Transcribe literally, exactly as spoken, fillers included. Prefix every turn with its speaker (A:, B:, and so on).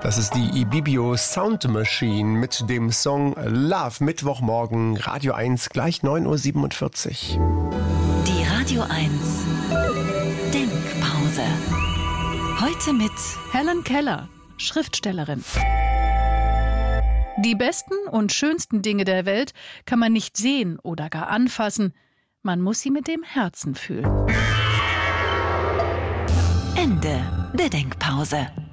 A: Das ist die Ibibio Sound Machine mit dem Song Love. Mittwochmorgen, Radio eins, gleich neun Uhr siebenundvierzig.
B: Die Radio eins Denkpause. Heute mit
C: Helen Keller, Schriftstellerin. Die besten und schönsten Dinge der Welt kann man nicht sehen oder gar anfassen. Man muss sie mit dem Herzen fühlen.
B: Ende der Denkpause.